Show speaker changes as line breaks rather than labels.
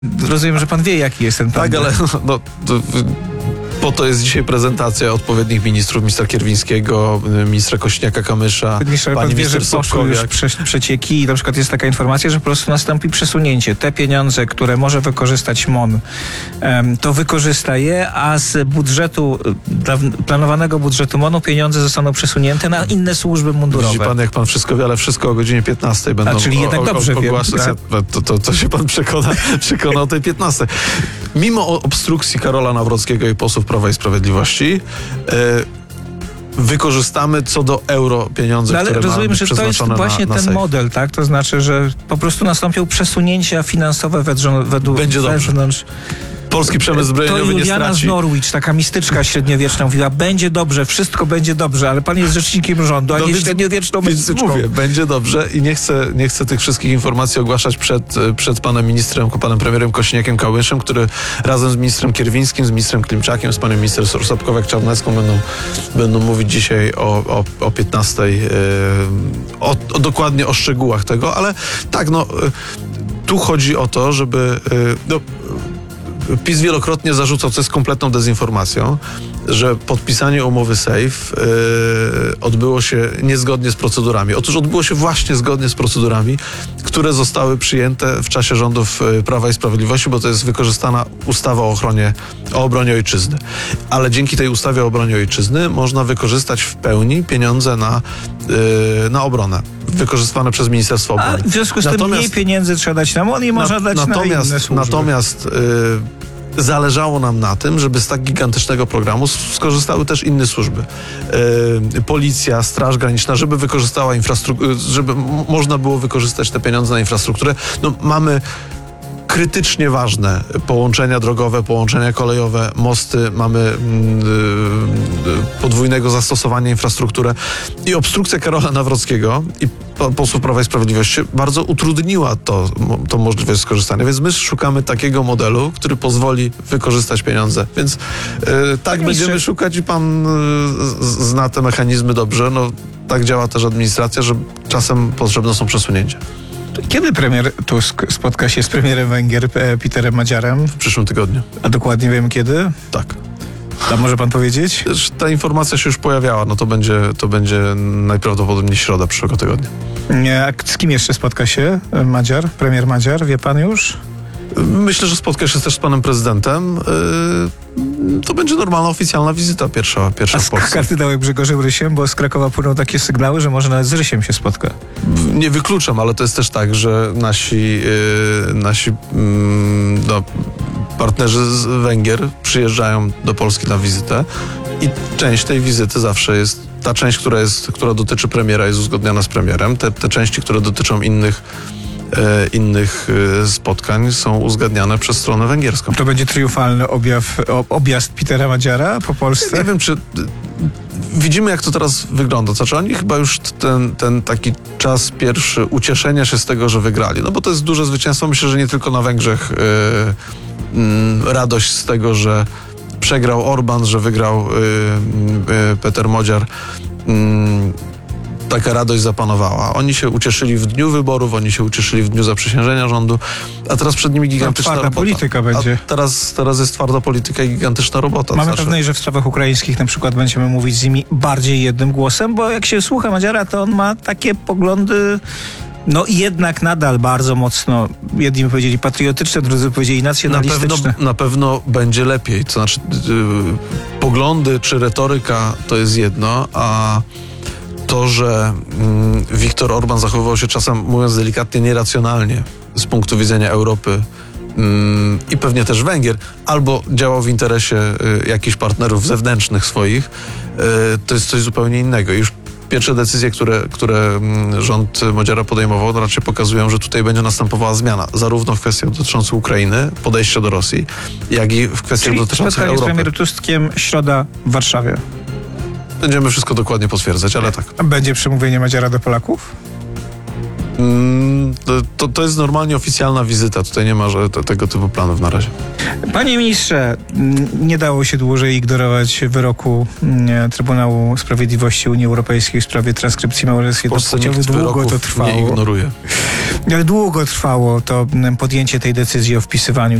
Rozumiem, że pan wie, jaki jest ten plan.
Tak, ale po to jest dzisiaj prezentacja odpowiednich ministrów, ministra Kierwińskiego, ministra Kośniaka-Kamysza,
Pan wie, że
minister
poszły już
Sobkowiak.
przecieki i na przykład jest taka informacja, że po prostu nastąpi przesunięcie. Te pieniądze, które może wykorzystać MON, to wykorzysta je, a z budżetu, planowanego budżetu MON-u pieniądze zostaną przesunięte na inne służby mundurowe.
Widzi pan, jak pan wszystko wie, ale wszystko o godzinie 15 będą
czyli jednak dobrze wiem.
ogłaszać. To się pan przekona o tej 15. Mimo obstrukcji Karola Nawrockiego i posłów Prawa i Sprawiedliwości wykorzystamy co do euro pieniądze,
ale
które
rozumiem,
mamy
że to jest
przeznaczone
właśnie
na
ten
sejf.
model, tak? To znaczy, że po prostu nastąpią przesunięcia finansowe
Będzie dobrze.
wewnątrz.
Polski przemysł
To
zbrojeniowy nie
Juliana
straci.
z Norwich, taka mistyczka średniowieczna, mówiła, będzie dobrze, wszystko będzie dobrze, ale pan jest rzecznikiem rządu, a nie średniowieczną mistyczką.
Mówię, będzie dobrze i nie chcę tych wszystkich informacji ogłaszać przed panem ministrem, panem premierem Kośniakiem-Kamyszem, który razem z ministrem Kierwińskim, z ministrem Klimczakiem, z panem ministrem Sobkowiak-Czarnecką będą mówić dzisiaj o 15, dokładnie o szczegółach tego, ale tak, tu chodzi o to, żeby PiS wielokrotnie zarzucał, co jest kompletną dezinformacją, że podpisanie umowy SAFE odbyło się niezgodnie z procedurami. Otóż odbyło się właśnie zgodnie z procedurami, które zostały przyjęte w czasie rządów Prawa i Sprawiedliwości, bo to jest wykorzystana ustawa o obronie ojczyzny. Ale dzięki tej ustawie o obronie ojczyzny można wykorzystać w pełni pieniądze na obronę, wykorzystywane przez Ministerstwo Obrony.
A w związku z tym mniej pieniędzy trzeba dać na MON i można dać na inne służby.
Natomiast zależało nam na tym, żeby z tak gigantycznego programu skorzystały też inne służby. Policja, Straż Graniczna, żeby wykorzystała infrastrukturę, żeby można było wykorzystać te pieniądze na infrastrukturę. Mamy krytycznie ważne połączenia drogowe, połączenia kolejowe, mosty, mamy podwójnego zastosowania infrastrukturę i obstrukcja Karola Nawrockiego i posłów Prawa i Sprawiedliwości bardzo utrudniła tą możliwość skorzystania, więc my szukamy takiego modelu, który pozwoli wykorzystać pieniądze, więc tak będziemy szukać i pan zna te mechanizmy dobrze, tak działa też administracja, że czasem potrzebne są przesunięcia.
Kiedy premier Tusk spotka się z premierem Węgier Peterem Madziarem?
W przyszłym tygodniu.
A dokładnie wiemy kiedy?
Tak.
A może pan powiedzieć?
Ta informacja się już pojawiała, to będzie najprawdopodobniej środa przyszłego tygodnia.
A z kim jeszcze spotka się Madziar, premier Madziar? Wie pan już?
Myślę, że spotka się też z panem prezydentem. To będzie normalna, oficjalna wizyta pierwsza w Polsce.
A z kardynałem Grzegorzem Rysiem, bo z Krakowa płyną takie sygnały, że może nawet z Rysiem się spotka.
Nie wykluczam, ale to jest też tak, że nasi partnerzy z Węgier przyjeżdżają do Polski na wizytę i część tej wizyty zawsze jest, ta część, która dotyczy premiera, jest uzgodniona z premierem. Te części, które dotyczą innych spotkań są uzgadniane przez stronę węgierską.
To będzie triumfalny objazd Petera Madziara po Polsce?
Nie wiem, czy widzimy, jak to teraz wygląda. Znaczy oni chyba już ten taki czas pierwszy ucieszenia się z tego, że wygrali. Bo to jest duże zwycięstwo. Myślę, że nie tylko na Węgrzech radość z tego, że przegrał Orban, że wygrał Peter Modziar. Taka radość zapanowała. Oni się ucieszyli w dniu wyborów, oni się ucieszyli w dniu zaprzysiężenia rządu, a teraz przed nimi gigantyczna robota.
Polityka będzie.
A teraz jest twarda polityka i gigantyczna robota.
Mamy pewność, że w sprawach ukraińskich na przykład będziemy mówić z nimi bardziej jednym głosem, bo jak się słucha Madziara, to on ma takie poglądy jednak nadal bardzo mocno, jedni powiedzieli patriotyczne, drudzy powiedzieli nacjonalistyczne.
Na pewno będzie lepiej. To znaczy poglądy czy retoryka to jest jedno, a to, że Viktor Orban zachowywał się czasem, mówiąc delikatnie, nieracjonalnie z punktu widzenia Europy i pewnie też Węgier, albo działał w interesie jakichś partnerów zewnętrznych swoich, to jest coś zupełnie innego. Już pierwsze decyzje, które rząd Modziara podejmował, raczej pokazują, że tutaj będzie następowała zmiana, zarówno w kwestiach dotyczących Ukrainy, podejścia do Rosji, jak i w kwestiach dotyczących Europy.
Spotkanie z premierem Tuskiem środa w Warszawie.
Będziemy wszystko dokładnie potwierdzać, ale tak.
Będzie przemówienie Madziara do Polaków?
To jest normalnie oficjalna wizyta. Tutaj nie ma tego typu planów na razie.
Panie ministrze, nie dało się dłużej ignorować wyroku Trybunału Sprawiedliwości Unii Europejskiej w sprawie transkrypcji małżeństw jednopłciowych. Długo to trwało.
Nie ignoruje.
Długo trwało to podjęcie tej decyzji o wpisywaniu